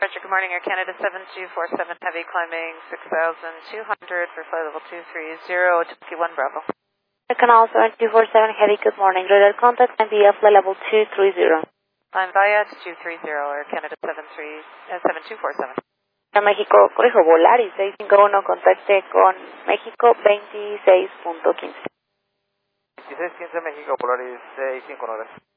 Roger, good morning, Air Canada 7247, heavy climbing 6,200 for flight level 230, Whiskey 1 Bravo. Canal 7247, heavy, good morning. Radar contact and via flight level 230. I'm via 230, Air Canada 7247. México, corrijo, Volaris 651, contacte con México 26.15. 2615 México, Polaris 659.